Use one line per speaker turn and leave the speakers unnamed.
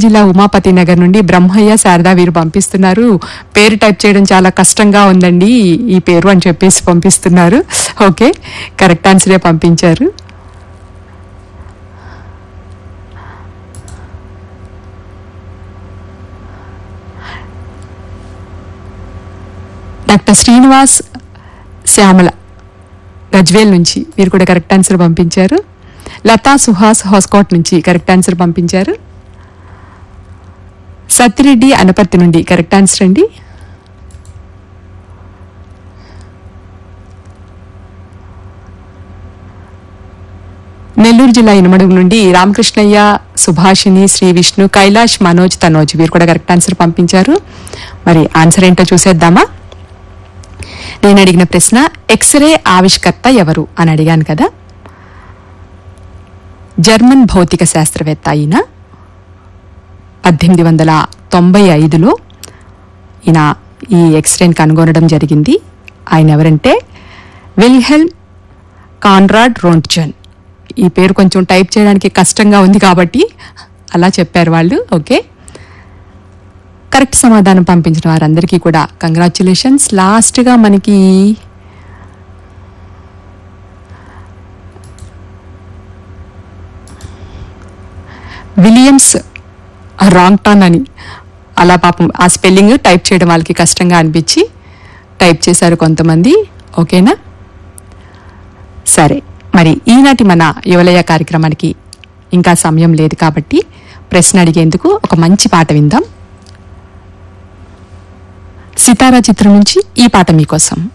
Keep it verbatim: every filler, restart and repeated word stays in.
జిల్లా ఉమాపతి నగర్ నుండి బ్రహ్మయ్య శారదా వీరు పంపిస్తున్నారు. పేరు టైప్ చేయడం చాలా కష్టంగా ఉందండి ఈ పేరు అని చెప్పేసి పంపిస్తున్నారు. ఓకే, కరెక్ట్ ఆన్సరే పంపించారు. డాక్టర్ శ్రీనివాస్ శ్యామల గజ్వేల్ నుంచి మీరు కూడా కరెక్ట్ ఆన్సర్ పంపించారు. లతా సుహాస్ హోస్కోట్ నుంచి కరెక్ట్ ఆన్సర్ పంపించారు. సత్తిరెడ్డి అనపర్తి నుండి కరెక్ట్ ఆన్సర్ అండి. నెల్లూరు జిల్లా ఇనుమడుగు నుండి రామకృష్ణయ్య, సుభాషిణి, శ్రీ విష్ణు, కైలాష్, మనోజ్, తనోజ్ వీరు కూడా కరెక్ట్ ఆన్సర్ పంపించారు. మరి ఆన్సర్ ఏంటో చూసేద్దామా? నేను అడిగిన ప్రశ్న ఎక్స్రే ఆవిష్కర్త ఎవరు అని అడిగాను కదా. జర్మన్ భౌతిక శాస్త్రవేత్త అయిన పద్దెనిమిది వందల తొంభై ఐదులో ఈయన ఈ ఎక్స్రేని కనుగొనడం జరిగింది. ఆయన ఎవరంటే విల్హెల్మ్ కాన్రాడ్ రోంట్జన్. ఈ పేరు కొంచెం టైప్ చేయడానికి కష్టంగా ఉంది కాబట్టి అలా చెప్పారు వాళ్ళు. ఓకే, కరెక్ట్ సమాధానం పంపించిన వారందరికీ కూడా కంగ్రాచ్యులేషన్స్. లాస్ట్గా మనకి విలియమ్స్ రాంగ్టాన్ అని అలా పాపం ఆ స్పెల్లింగ్ టైప్ చేయడం వాళ్ళకి కష్టంగా అనిపించి టైప్ చేశారు కొంతమంది. ఓకేనా? సరే, మరి ఈనాటి మన యువలయ కార్యక్రమానికి ఇంకా సమయం లేదు కాబట్టి ప్రశ్న అడిగేందుకు ఒక మంచి పాట విందాం. సితారా చిత్రం నుంచి ఈ పాట మీకోసం.